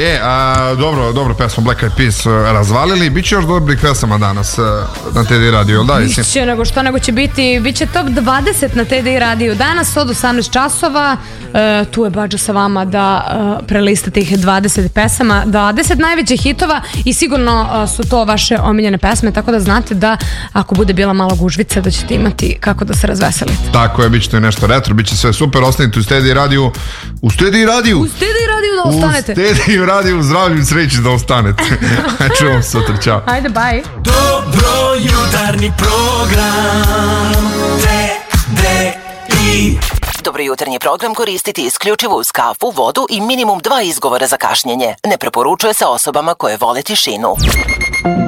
Dobro pesma Black Eyed Peas razvalili. Biće još dobrih pesama danas na TDI radiju, da? Biće nego će biti, biće top 20 na TDI radiju danas od 18 časova. Tu je Badža sa vama da prelistate ih 20 pesama, 20 najvećih hitova i sigurno su to vaše omiljene pesme, tako da znate da ako bude bila malo gužvica da ćete imati kako da se razveselite. Tako je, bit će to i nešto retro, bit će sve super, ostanite u TDI radiju. U TDI radiju da ostanete. U TDI radiju, zdravlju i sreći da ostanete. Čujemo se sutra, čao. Ajde, bye. Dobro jutarnji program TDI. Dobro jutarnji program koristiti isključivo uz kafu, vodu i minimum 2 izgovora za kašnjenje. Ne preporučuje se osobama koje vole tišinu.